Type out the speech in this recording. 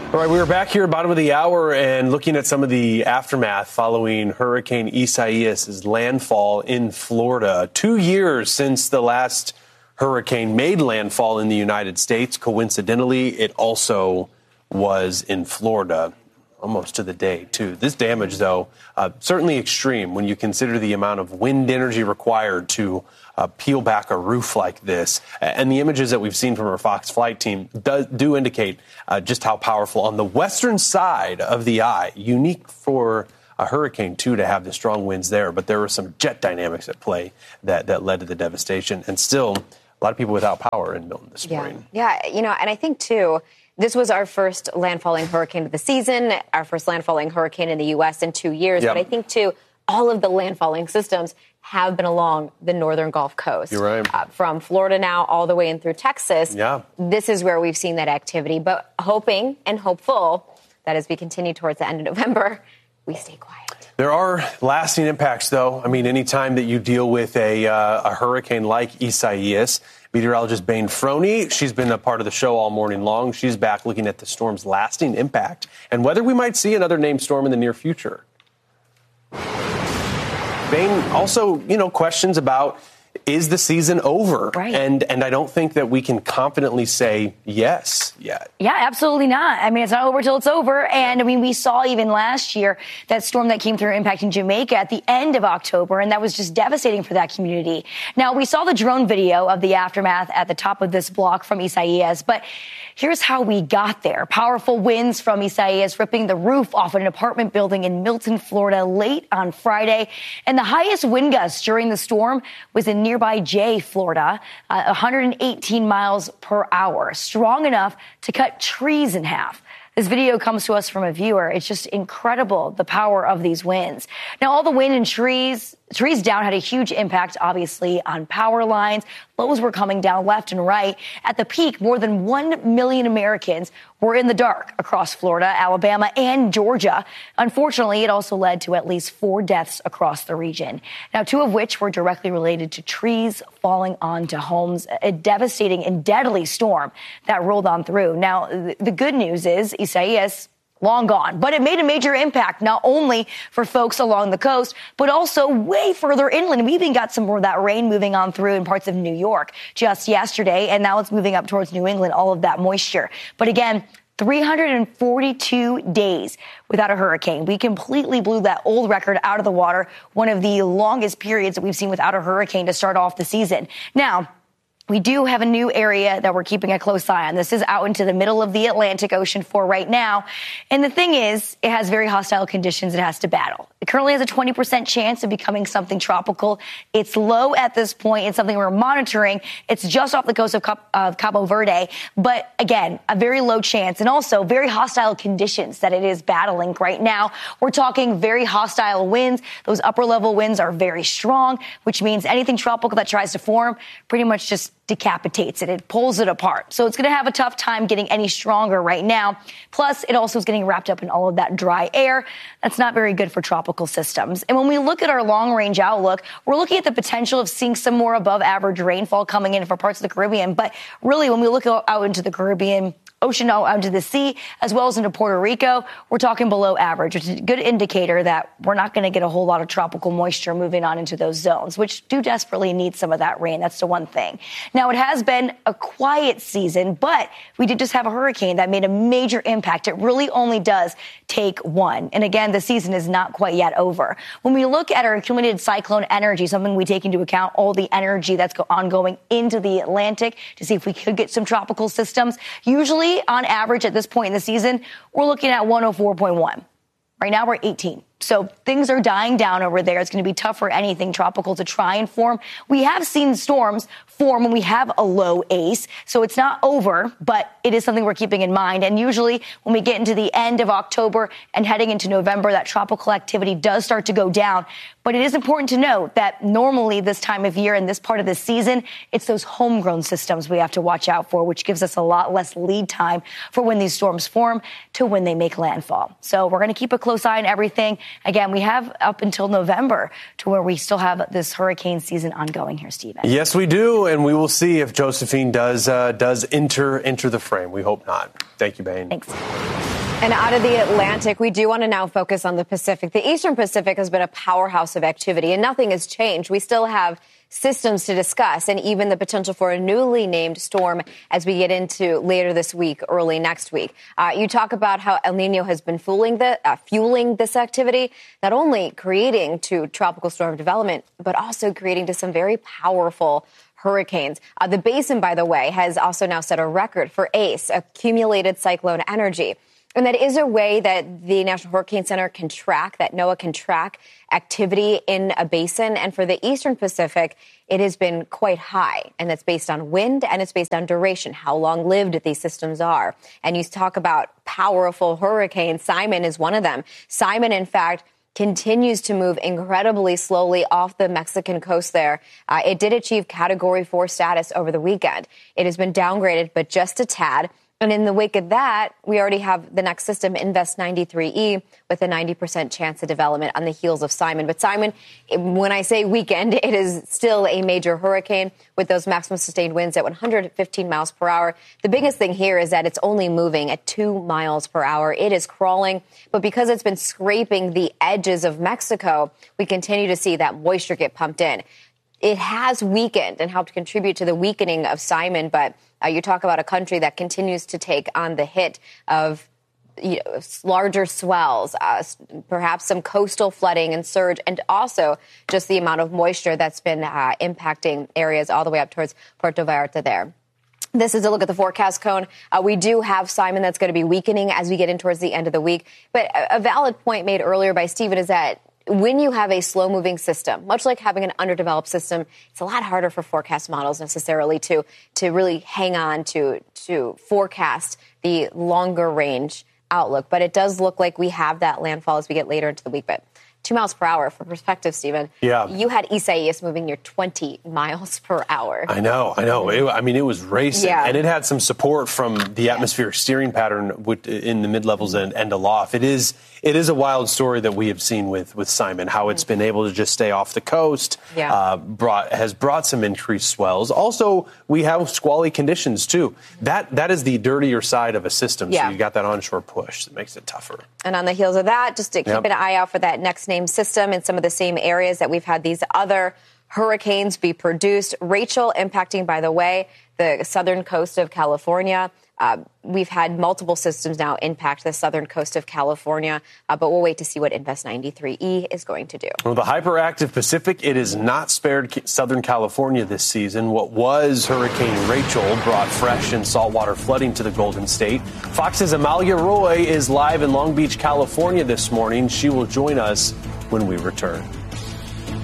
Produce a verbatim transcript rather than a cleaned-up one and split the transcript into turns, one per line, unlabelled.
All right, we were back here bottom of the hour and looking at some of the aftermath following Hurricane Isaias' landfall in Florida. Two years since the last hurricane made landfall in the United States. Coincidentally, it also was in Florida, almost to the day, too. This damage, though, uh, certainly extreme when you consider the amount of wind energy required to uh, peel back a roof like this. And the images that we've seen from our Fox flight team do, do indicate uh, just how powerful on the western side of the eye, unique for a hurricane, too, to have the strong winds there. But there were some jet dynamics at play that, that led to the devastation. And still, a lot of people without power in Milton this
yeah.
morning.
Yeah, you know, and I think, too, this was our first landfalling hurricane of the season, our first landfalling hurricane in the U S in two years.
Yep.
But I think, too, all of the landfalling systems have been along the northern Gulf Coast.
You're right.
Uh, from Florida now all the way in through Texas.
Yeah.
This is where we've seen that activity. But hoping and hopeful that as we continue towards the end of November, we stay quiet.
There are lasting impacts, though. I mean, anytime that you deal with a, uh, a hurricane like Isaias, meteorologist Bain Froney, she's been a part of the show all morning long. She's back looking at the storm's lasting impact and whether we might see another named storm in the near future. Bain also, you know, questions about, is the season over?
Right.
And and I don't think that we can confidently say yes yet.
Yeah, absolutely not. I mean, it's not over till it's over. And I mean, we saw even last year that storm that came through impacting Jamaica at the end of October, and that was just devastating for that community. Now, we saw the drone video of the aftermath at the top of this block from Isaias, but here's how we got there. Powerful winds from Isaias ripping the roof off an apartment building in Milton, Florida late on Friday. And the highest wind gust during the storm was in nearby Jay, Florida, uh, one hundred eighteen miles per hour, strong enough to cut trees in half. This video comes to us from a viewer. It's just incredible, the power of these winds. Now, all the wind and trees, trees down had a huge impact, obviously, on power lines. Lows were coming down left and right. At the peak, more than one million Americans were in the dark across Florida, Alabama, and Georgia. Unfortunately, it also led to at least four deaths across the region. Now, two of which were directly related to trees falling onto homes, a devastating and deadly storm that rolled on through. Now, the good news is Isaias, long gone. But it made a major impact, not only for folks along the coast, but also way further inland. We even got some more of that rain moving on through in parts of New York just yesterday, and now it's moving up towards New England, all of that moisture. But again, three hundred forty-two days without a hurricane. We completely blew that old record out of the water, one of the longest periods that we've seen without a hurricane to start off the season. Now, we do have a new area that we're keeping a close eye on. This is out into the middle of the Atlantic Ocean for right now. And the thing is, it has very hostile conditions it has to battle. It currently has a twenty percent chance of becoming something tropical. It's low at this point. It's something we're monitoring. It's just off the coast of, Cap- of Cabo Verde. But again, a very low chance and also very hostile conditions that it is battling right now. We're talking very hostile winds. Those upper level winds are very strong, which means anything tropical that tries to form pretty much just decapitates it. It pulls it apart. So it's going to have a tough time getting any stronger right now. Plus, it also is getting wrapped up in all of that dry air. That's not very good for tropical systems. And when we look at our long-range outlook, we're looking at the potential of seeing some more above-average rainfall coming in for parts of the Caribbean. But really, when we look out into the Caribbean ocean, out into the sea, as well as into Puerto Rico, we're talking below average, which is a good indicator that we're not going to get a whole lot of tropical moisture moving on into those zones, which do desperately need some of that rain. That's the one thing. Now, it has been a quiet season, but we did just have a hurricane that made a major impact. It really only does take one. And again, the season is not quite yet over. When we look at our accumulated cyclone energy, something we take into account all the energy that's ongoing into the Atlantic to see if we could get some tropical systems, usually on average at this point in the season, we're looking at one oh four point one. Right now we're eighteen. So things are dying down over there. It's going to be tough for anything tropical to try and form. We have seen storms form when we have a low A C E, so it's not over, but it is something we're keeping in mind. And usually when we get into the end of October and heading into November, that tropical activity does start to go down. But it is important to note that normally this time of year and this part of the season, it's those homegrown systems we have to watch out for, which gives us a lot less lead time for when these storms form to when they make landfall. So we're going to keep a close eye on everything. Again, we have up until November to where we still have this hurricane season ongoing here, Stephen.
Yes, we do, and we will see if Josephine does uh, does enter enter the frame. We hope not. Thank you, Bain.
Thanks.
And out of the Atlantic, we do want to now focus on the Pacific. The Eastern Pacific has been a powerhouse of activity, and nothing has changed. We still have systems to discuss, and even the potential for a newly named storm as we get into later this week, early next week. Uh, you talk about how El Nino has been fueling, the, uh, fueling this activity, not only creating to tropical storm development, but also creating to some very powerful hurricanes. Uh, the basin, by the way, has also now set a record for A C E, accumulated cyclone energy. And that is a way that the National Hurricane Center can track, that NOAA can track activity in a basin. And for the Eastern Pacific, it has been quite high. And that's based on wind and it's based on duration, how long-lived these systems are. And you talk about powerful hurricanes. Simon is one of them. Simon, in fact, continues to move incredibly slowly off the Mexican coast there. Uh, it did achieve Category four status over the weekend. It has been downgraded, but just a tad. And in the wake of that, we already have the next system, Invest ninety-three E, with a ninety percent chance of development on the heels of Simon. But Simon, when I say weekend, it is still a major hurricane with those maximum sustained winds at one hundred fifteen miles per hour. The biggest thing here is that it's only moving at two miles per hour. It is crawling, but because it's been scraping the edges of Mexico, we continue to see that moisture get pumped in. It has weakened and helped contribute to the weakening of Simon, but uh, you talk about a country that continues to take on the hit of you know, larger swells, uh, perhaps some coastal flooding and surge, and also just the amount of moisture that's been uh, impacting areas all the way up towards Puerto Vallarta there. This is a look at the forecast cone. Uh, we do have Simon that's going to be weakening as we get in towards the end of the week. But a, a valid point made earlier by Stephen is that when you have a slow-moving system, much like having an underdeveloped system, it's a lot harder for forecast models necessarily to to really hang on to to forecast the longer range outlook. But it does look like we have that landfall as we get later into the week. But two miles per hour, for perspective, Stephen.
Yeah.
You had Isaias moving near twenty miles per hour.
I know, I know. It, I mean, it was racing,
yeah.
and it had some support from the atmospheric steering pattern with, in the mid-levels and, and aloft. It is it is a wild story that we have seen with, with Simon, how it's been able to just stay off the coast,
yeah.
uh, brought has brought some increased swells. Also, we have squally conditions, too. That That is the dirtier side of a system,
yeah.
so you got that onshore push that makes it tougher.
And on the heels of that, just to keep
yep.
an eye out for that next named system in some of the same areas that we've had these other hurricanes be produced. Rachel impacting, by the way, the southern coast of California. Uh, we've had multiple systems now impact the southern coast of California, uh, but we'll wait to see what Invest ninety-three E is going to do.
Well, the hyperactive Pacific, it has not spared Southern California this season. What was Hurricane Rachel brought fresh and saltwater flooding to the Golden State. Fox's Amalia Roy is live in Long Beach, California this morning. She will join us when we return.